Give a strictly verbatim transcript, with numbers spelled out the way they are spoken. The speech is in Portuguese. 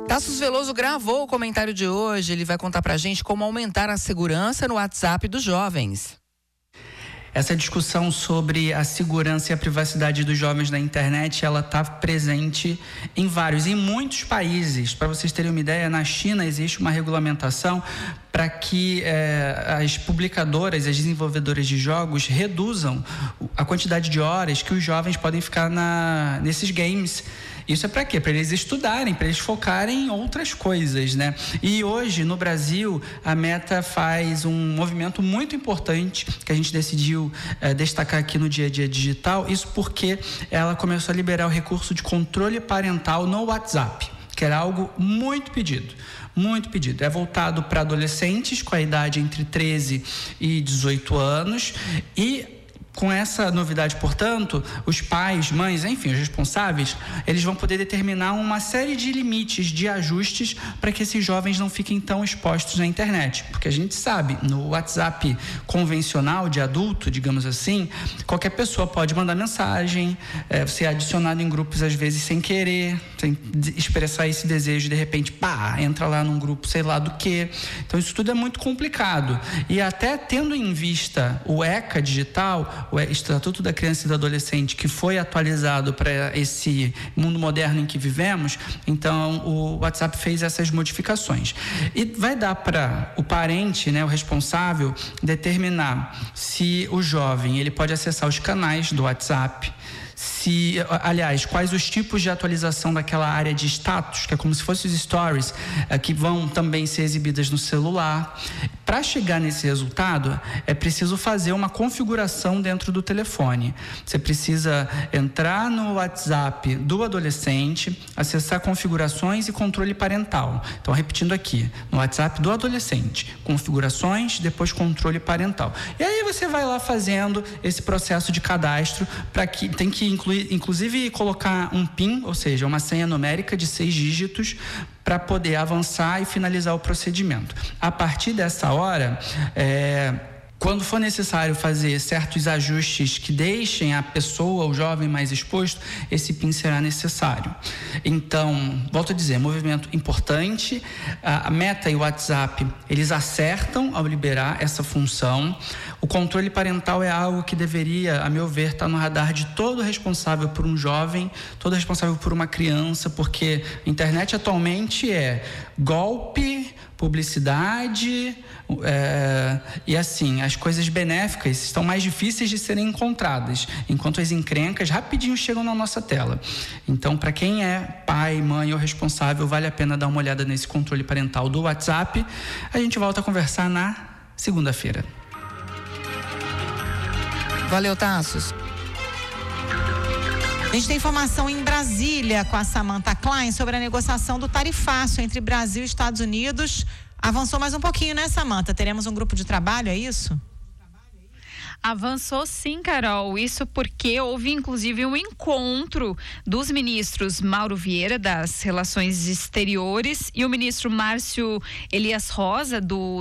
Tassos Veloso gravou o comentário de hoje. Ele vai contar pra gente como aumentar a segurança no WhatsApp dos jovens. Essa discussão sobre a segurança e a privacidade dos jovens na internet, ela está presente em vários, em muitos países. Para vocês terem uma ideia, na China existe uma regulamentação para que eh, as publicadoras, as desenvolvedoras de jogos reduzam a quantidade de horas que os jovens podem ficar na, nesses games. Isso é para quê? Para eles estudarem, para eles focarem em outras coisas, né? E hoje, no Brasil, a Meta faz um movimento muito importante que a gente decidiu é, destacar aqui no Dia a Dia Digital. Isso porque ela começou a liberar o recurso de controle parental no WhatsApp, que era algo muito pedido. Muito pedido. É voltado para adolescentes com a idade entre treze e dezoito anos e com essa novidade, portanto, os pais, mães, enfim, os responsáveis, eles vão poder determinar uma série de limites, de ajustes para que esses jovens não fiquem tão expostos na internet. Porque a gente sabe, no WhatsApp convencional de adulto, digamos assim, qualquer pessoa pode mandar mensagem, é, ser adicionado em grupos às vezes sem querer, sem expressar esse desejo, de repente, pá, entra lá num grupo, sei lá do quê. Então isso tudo é muito complicado. E até tendo em vista o ECA digital, o Estatuto da Criança e do Adolescente, que foi atualizado para esse mundo moderno em que vivemos, então o WhatsApp fez essas modificações. E vai dar para o parente, né, o responsável, determinar se o jovem ele pode acessar os canais do WhatsApp, se, aliás, quais os tipos de atualização daquela área de status, que é como se fossem os stories, que vão também ser exibidas no celular. Para chegar nesse resultado, é preciso fazer uma configuração dentro do telefone. Você precisa entrar no WhatsApp do adolescente, acessar configurações e controle parental. Então, repetindo aqui, no WhatsApp do adolescente, configurações, depois controle parental. E aí você vai lá fazendo esse processo de cadastro, para que tem que incluir, inclusive colocar um PIN, ou seja, uma senha numérica de seis dígitos, para poder avançar e finalizar o procedimento. A partir dessa hora, é, quando for necessário fazer certos ajustes que deixem a pessoa, o jovem mais exposto, esse PIN será necessário. Então, volto a dizer, movimento importante. A Meta e o WhatsApp, eles acertam ao liberar essa função. O controle parental é algo que deveria, a meu ver, estar no radar de todo responsável por um jovem, todo responsável por uma criança, porque a internet atualmente é golpe, publicidade, é, e assim, as coisas benéficas estão mais difíceis de serem encontradas, enquanto as encrencas rapidinho chegam na nossa tela. Então, para quem é pai, mãe ou responsável, vale a pena dar uma olhada nesse controle parental do WhatsApp. A gente volta a conversar na segunda-feira. Valeu, Tassos. A gente tem informação em Brasília com a Samantha Klein sobre a negociação do tarifaço entre Brasil e Estados Unidos. Avançou mais um pouquinho, né, Samantha? Teremos um grupo de trabalho, é isso? Avançou sim, Carol, isso porque houve inclusive um encontro dos ministros Mauro Vieira das Relações Exteriores e o ministro Márcio Elias Rosa do